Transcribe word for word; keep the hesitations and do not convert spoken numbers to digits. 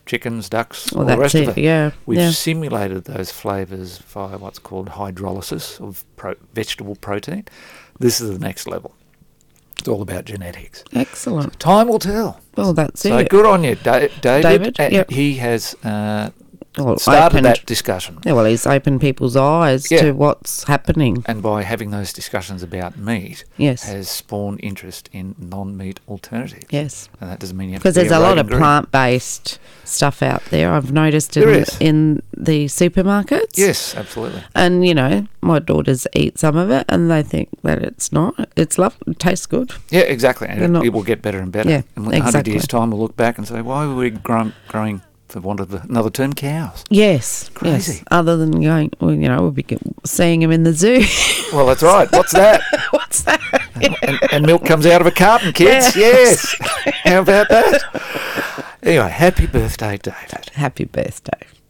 chickens, ducks, Well, all the that's rest of it, it. yeah, We've yeah. simulated those flavours via what's called hydrolysis of pro- vegetable protein. This is the next level. It's all about genetics. Excellent. Time will tell. Well, that's So it. good on you, da- David. David, Uh, yep. He has uh, Well, started opened- that discussion. Yeah, well, he's opened people's eyes Yeah. to what's happening. And by having those discussions about meat, Yes. has spawned interest in non-meat alternatives. Yes. And that doesn't mean you have to Because there's be a lot raving of green. plant-based stuff out there. I've noticed in There the, is. in the supermarkets. Yes, absolutely. And, you know, my daughters eat some of it and they think that it's not. It's lovely. It tastes good. Yeah, exactly. And They're it, not- it will get better and better. Yeah, and in one hundred exactly. years' time, we'll look back and say, why were we growing, growing for want of another term, cows? Yes. Crazy. Yes. Other than going, well, you know, we'll be get- seeing them in the zoo. Well, that's right. What's that? What's that? and, and milk comes out of a carton, kids. Yeah. Yes. How about that? Anyway, happy birthday, David. Happy birthday.